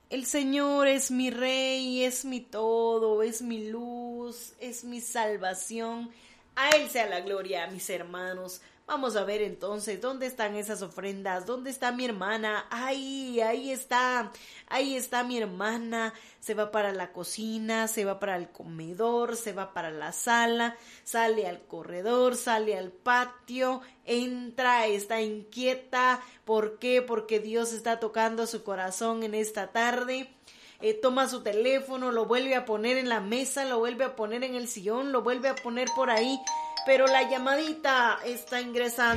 El Señor es mi Rey, es mi todo, es mi luz, es mi salvación. A Él sea la gloria, mis hermanos. Vamos a ver entonces, ¿dónde están esas ofrendas? ¿Dónde está mi hermana? Ahí está mi hermana. Se va para la cocina, se va para el comedor, se va para la sala, sale al corredor, sale al patio, entra, está inquieta. ¿Por qué? Porque Dios está tocando su corazón en esta tarde. Toma su teléfono, lo vuelve a poner en la mesa, lo vuelve a poner en el sillón, lo vuelve a poner por ahí, pero la llamadita está ingresando.